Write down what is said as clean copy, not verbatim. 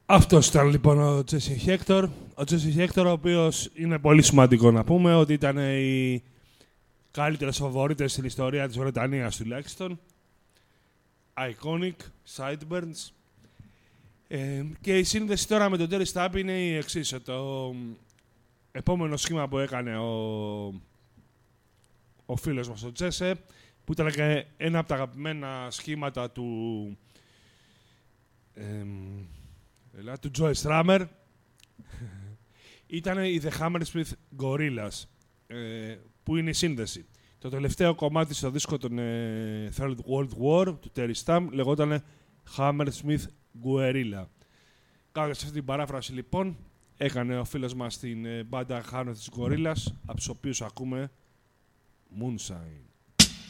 Αυτός ήταν λοιπόν ο Τζέσι Χέκτορ. Ο Τζέσι Χέκτορ, ο οποίος είναι πολύ σημαντικό να πούμε ότι ήταν οι καλύτερες φαβορίτες στην ιστορία της Βρετανίας τουλάχιστον. Iconic, Sideburns. Και η σύνδεση τώρα με τον Terry Stump είναι η εξής. Το επόμενο σχήμα που έκανε ο φίλος μας ο Τζέσε, που ήταν και ένα από τα αγαπημένα σχήματα του Joe Strummer, ήταν η The Hammersmith Gorillas, που είναι η σύνδεση. Το τελευταίο κομμάτι στο δίσκο των Third World War του Terry Stump λεγόταν Hammersmith Guerrilla. Κάνοντας αυτή την παράφραση λοιπόν, έκανε ο φίλος μας την μπάντα Hammersmith Gorillas, από τους οποίους ακούμε Moonshine.